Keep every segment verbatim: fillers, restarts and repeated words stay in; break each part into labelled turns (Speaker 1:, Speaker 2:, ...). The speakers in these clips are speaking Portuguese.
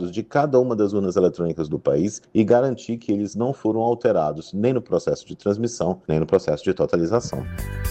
Speaker 1: dados de cada uma das urnas eletrônicas do país e garantir que eles não foram alterados nem no processo de transmissão, nem no processo de totalização.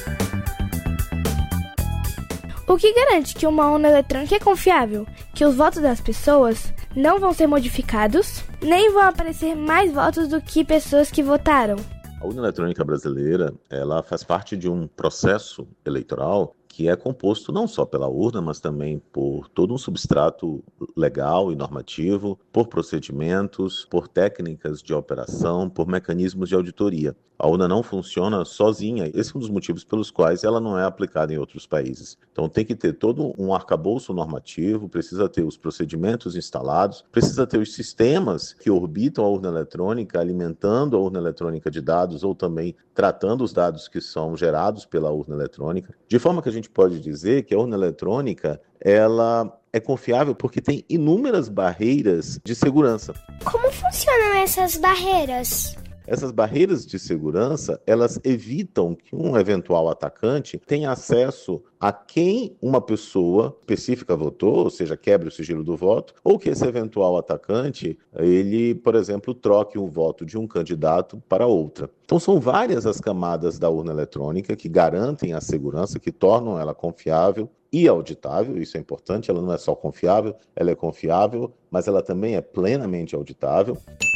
Speaker 2: O que garante que uma urna eletrônica é confiável? Que os votos das pessoas não vão ser modificados, nem vão aparecer mais votos do que pessoas que votaram.
Speaker 1: A urna eletrônica brasileira, ela faz parte de um processo eleitoral que é composto não só pela urna, mas também por todo um substrato legal e normativo, por procedimentos, por técnicas de operação, por mecanismos de auditoria. A urna não funciona sozinha, esse é um dos motivos pelos quais ela não é aplicada em outros países. Então tem que ter todo um arcabouço normativo, precisa ter os procedimentos instalados, precisa ter os sistemas que orbitam a urna eletrônica, alimentando a urna eletrônica de dados ou também tratando os dados que são gerados pela urna eletrônica, de forma que a gente pode dizer que a urna eletrônica ela é confiável porque tem inúmeras barreiras de segurança.
Speaker 3: Como funcionam essas barreiras?
Speaker 1: Essas barreiras de segurança, elas evitam que um eventual atacante tenha acesso a quem uma pessoa específica votou, ou seja, quebre o sigilo do voto, ou que esse eventual atacante, ele, por exemplo, troque o voto de um candidato para outra. Então são várias as camadas da urna eletrônica que garantem a segurança, que tornam ela confiável e auditável, isso é importante, ela não é só confiável, ela é confiável, mas ela também é plenamente auditável.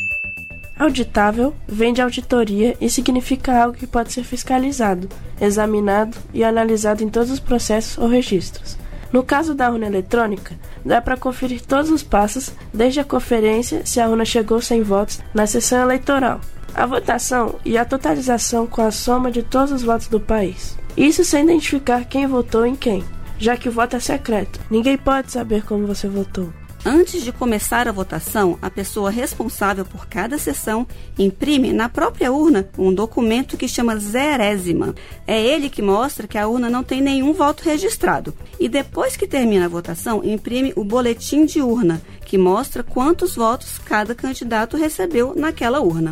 Speaker 4: Auditável vem de auditoria e significa algo que pode ser fiscalizado, examinado e analisado em todos os processos ou registros. No caso da urna eletrônica, dá para conferir todos os passos, desde a conferência se a urna chegou sem votos na sessão eleitoral, a votação e a totalização com a soma de todos os votos do país. Isso sem identificar quem votou em quem, já que o voto é secreto, ninguém pode saber como você votou.
Speaker 5: Antes de começar a votação, a pessoa responsável por cada sessão imprime na própria urna um documento que chama zerésima. É ele que mostra que a urna não tem nenhum voto registrado. E depois que termina a votação, imprime o boletim de urna, que mostra quantos votos cada candidato recebeu naquela urna.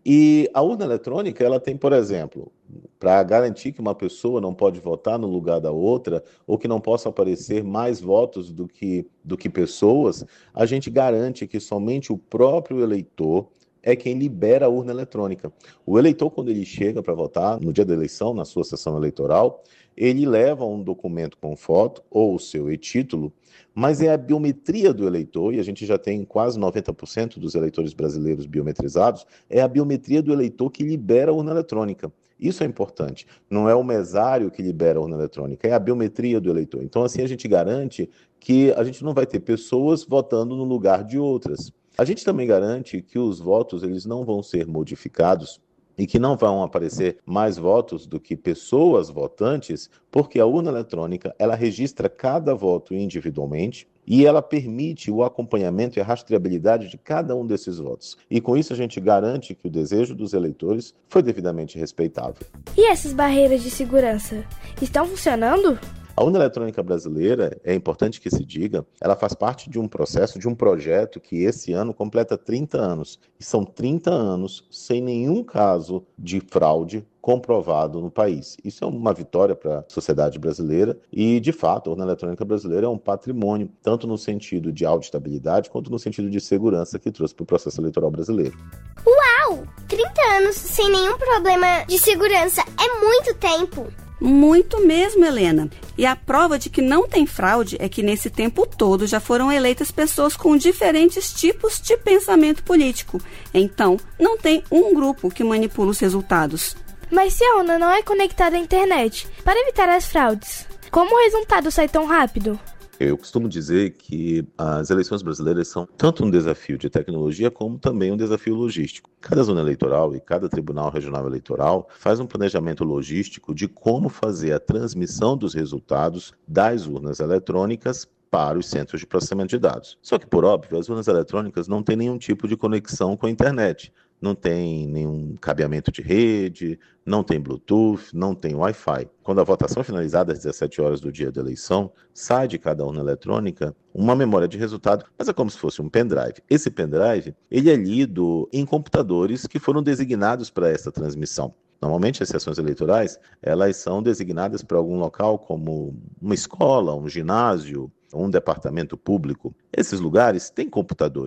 Speaker 1: E a urna eletrônica, ela tem, por exemplo, para garantir que uma pessoa não pode votar no lugar da outra, ou que não possa aparecer mais votos do que, do que pessoas, a gente garante que somente o próprio eleitor é quem libera a urna eletrônica. O eleitor, quando ele chega para votar, no dia da eleição, na sua sessão eleitoral, ele leva um documento com foto, ou o seu e-título, mas é a biometria do eleitor, e a gente já tem quase noventa por cento dos eleitores brasileiros biometrizados, é a biometria do eleitor que libera a urna eletrônica. Isso é importante. Não é o mesário que libera a urna eletrônica, é a biometria do eleitor. Então, assim, a gente garante que a gente não vai ter pessoas votando no lugar de outras. A gente também garante que os votos eles não vão ser modificados e que não vão aparecer mais votos do que pessoas votantes, porque a urna eletrônica ela registra cada voto individualmente e ela permite o acompanhamento e a rastreabilidade de cada um desses votos. E com isso a gente garante que o desejo dos eleitores foi devidamente respeitado.
Speaker 2: E essas barreiras de segurança estão funcionando?
Speaker 1: A urna eletrônica brasileira, é importante que se diga, ela faz parte de um processo, de um projeto que esse ano completa trinta anos. E são trinta anos sem nenhum caso de fraude comprovado no país. Isso é uma vitória para a sociedade brasileira e, de fato, a urna eletrônica brasileira é um patrimônio, tanto no sentido de auditabilidade quanto no sentido de segurança que trouxe para o processo eleitoral brasileiro.
Speaker 3: Uau! trinta anos sem nenhum problema de segurança é muito tempo!
Speaker 5: Muito mesmo, Helena. E a prova de que não tem fraude é que nesse tempo todo já foram eleitas pessoas com diferentes tipos de pensamento político. Então, não tem um grupo que manipula os resultados.
Speaker 2: Mas se a urna não é conectada à internet, para evitar as fraudes, como o resultado sai tão rápido?
Speaker 1: Eu costumo dizer que as eleições brasileiras são tanto um desafio de tecnologia como também um desafio logístico. Cada zona eleitoral e cada tribunal regional eleitoral faz um planejamento logístico de como fazer a transmissão dos resultados das urnas eletrônicas para os centros de processamento de dados. Só que, por óbvio, as urnas eletrônicas não têm nenhum tipo de conexão com a internet. Não tem nenhum cabeamento de rede, não tem Bluetooth, não tem Wi-Fi. Quando a votação é finalizada às dezessete horas do dia da eleição, sai de cada urna eletrônica uma memória de resultado, mas é como se fosse um pendrive. Esse pendrive, ele é lido em computadores que foram designados para essa transmissão. Normalmente, as sessões eleitorais, elas são designadas para algum local como uma escola, um ginásio, um departamento público. Esses lugares têm computadores.